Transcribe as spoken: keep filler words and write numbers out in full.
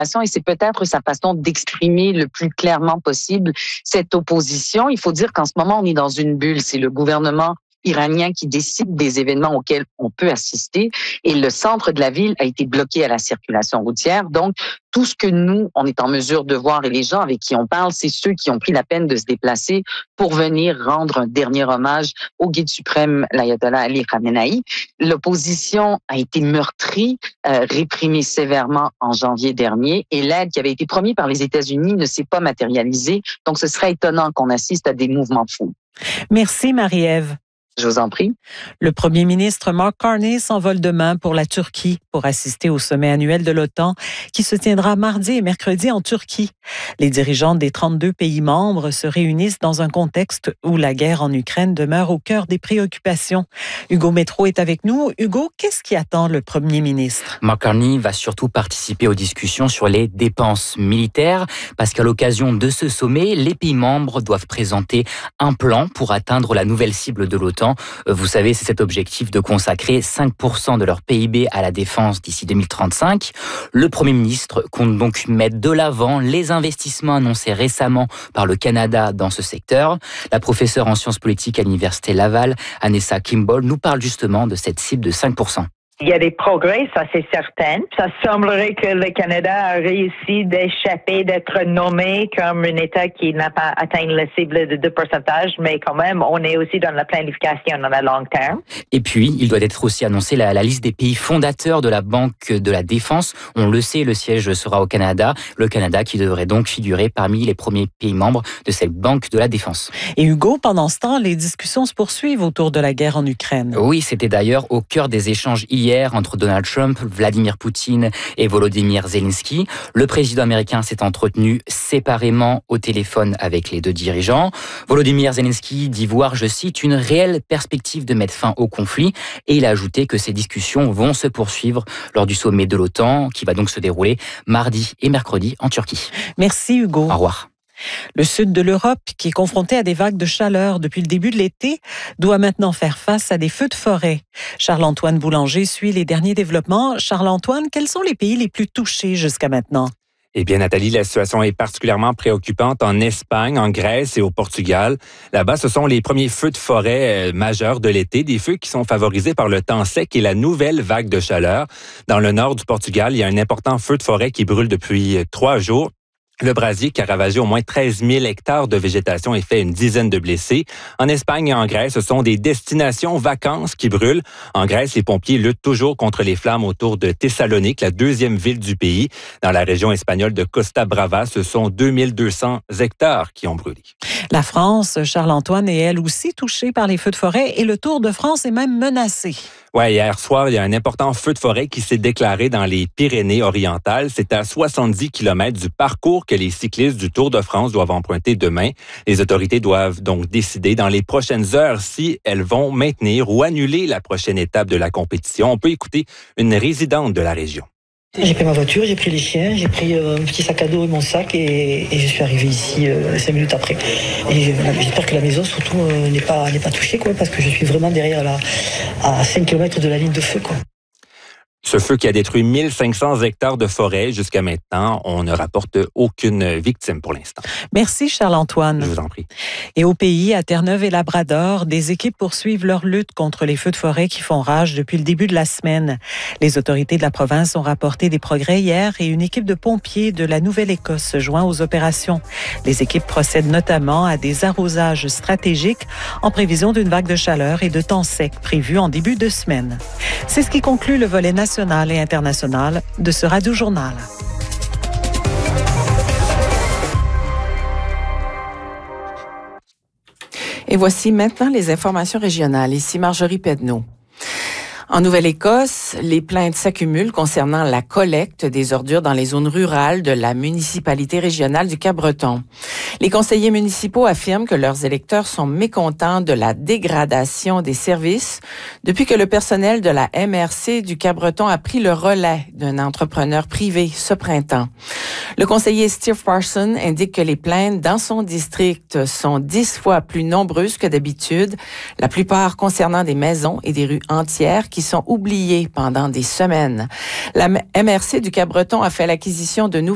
et c'est peut-être sa façon d'exprimer le plus clairement possible cette opposition. Il faut dire qu'en ce moment, on est dans une bulle. C'est le gouvernement iranien qui décide des événements auxquels on peut assister et le centre de la ville a été bloqué à la circulation routière. Donc, tout ce que nous, on est en mesure de voir et les gens avec qui on parle, c'est ceux qui ont pris la peine de se déplacer pour venir rendre un dernier hommage au guide suprême, l'ayatollah Ali Khamenei. L'opposition a été meurtrie, euh, réprimée sévèrement en janvier dernier et l'aide qui avait été promise par les États-Unis ne s'est pas matérialisée. Donc, ce serait étonnant qu'on assiste à des mouvements de foule. Merci, Marie-Ève. Je vous en prie. Le premier ministre Mark Carney s'envole demain pour la Turquie pour assister au sommet annuel de l'OTAN qui se tiendra mardi et mercredi en Turquie. Les dirigeants des trente-deux pays membres se réunissent dans un contexte où la guerre en Ukraine demeure au cœur des préoccupations. Hugo Métro est avec nous. Hugo, qu'est-ce qui attend le premier ministre? Mark Carney va surtout participer aux discussions sur les dépenses militaires parce qu'à l'occasion de ce sommet, les pays membres doivent présenter un plan pour atteindre la nouvelle cible de l'OTAN. Vous savez, c'est cet objectif de consacrer cinq pour cent de leur P I B à la défense d'ici deux mille trente-cinq. Le Premier ministre compte donc mettre de l'avant les investissements annoncés récemment par le Canada dans ce secteur. La professeure en sciences politiques à l'Université Laval, Anessa Kimball, nous parle justement de cette cible de cinq pour cent. Il y a des progrès, ça c'est certain. Ça semblerait que le Canada a réussi d'échapper d'être nommé comme un État qui n'a pas atteint la cible de deux pour cent, mais quand même, on est aussi dans la planification dans le long terme. Et puis, il doit être aussi annoncé la, la liste des pays fondateurs de la Banque de la Défense. On le sait, le siège sera au Canada. Le Canada qui devrait donc figurer parmi les premiers pays membres de cette Banque de la Défense. Et Hugo, pendant ce temps, les discussions se poursuivent autour de la guerre en Ukraine. Oui, c'était d'ailleurs au cœur des échanges hier entre Donald Trump, Vladimir Poutine et Volodymyr Zelensky. Le président américain s'est entretenu séparément au téléphone avec les deux dirigeants. Volodymyr Zelensky dit voir, je cite, une réelle perspective de mettre fin au conflit et il a ajouté que ces discussions vont se poursuivre lors du sommet de l'OTAN qui va donc se dérouler mardi et mercredi en Turquie. Merci Hugo. Au revoir. Le sud de l'Europe, qui est confronté à des vagues de chaleur depuis le début de l'été, doit maintenant faire face à des feux de forêt. Charles-Antoine Boulanger suit les derniers développements. Charles-Antoine, quels sont les pays les plus touchés jusqu'à maintenant? Eh bien, Nathalie, la situation est particulièrement préoccupante en Espagne, en Grèce et au Portugal. Là-bas, ce sont les premiers feux de forêt majeurs de l'été, des feux qui sont favorisés par le temps sec et la nouvelle vague de chaleur. Dans le nord du Portugal, il y a un important feu de forêt qui brûle depuis trois jours. Le brasier qui a ravagé au moins treize mille hectares de végétation et fait une dizaine de blessés. En Espagne et en Grèce, ce sont des destinations vacances qui brûlent. En Grèce, les pompiers luttent toujours contre les flammes autour de Thessalonique, la deuxième ville du pays. Dans la région espagnole de Costa Brava, ce sont deux mille deux cents hectares qui ont brûlé. La France, Charles-Antoine, est elle aussi touchée par les feux de forêt et le Tour de France est même menacé. Ouais, hier soir, il y a un important feu de forêt qui s'est déclaré dans les Pyrénées-Orientales. C'est à soixante-dix kilomètres du parcours que les cyclistes du Tour de France doivent emprunter demain. Les autorités doivent donc décider dans les prochaines heures si elles vont maintenir ou annuler la prochaine étape de la compétition. On peut écouter une résidente de la région. J'ai pris ma voiture, j'ai pris les chiens, j'ai pris euh, un petit sac à dos et mon sac et, et je suis arrivé ici euh, cinq minutes après. Et j'espère que la maison surtout euh, n'est pas n'est pas touchée quoi, parce que je suis vraiment derrière la à cinq kilomètres de la ligne de feu quoi. Ce feu qui a détruit mille cinq cents hectares de forêt jusqu'à maintenant, on ne rapporte aucune victime pour l'instant. Merci Charles-Antoine. Je vous en prie. Et au pays, à Terre-Neuve et Labrador, des équipes poursuivent leur lutte contre les feux de forêt qui font rage depuis le début de la semaine. Les autorités de la province ont rapporté des progrès hier et une équipe de pompiers de la Nouvelle-Écosse se joint aux opérations. Les équipes procèdent notamment à des arrosages stratégiques en prévision d'une vague de chaleur et de temps sec prévue en début de semaine. C'est ce qui conclut le volet national et international de ce Radio-Journal. Et voici maintenant les informations régionales. Ici Marjorie Pedneau. En Nouvelle-Écosse, les plaintes s'accumulent concernant la collecte des ordures dans les zones rurales de la municipalité régionale du Cap-Breton. Les conseillers municipaux affirment que leurs électeurs sont mécontents de la dégradation des services depuis que le personnel de la M R C du Cap-Breton a pris le relais d'un entrepreneur privé ce printemps. Le conseiller Steve Parson indique que les plaintes dans son district sont dix fois plus nombreuses que d'habitude, la plupart concernant des maisons et des rues entières qui sont oubliées pendant des semaines. La M R C du Cap-Breton a fait l'acquisition de nouveaux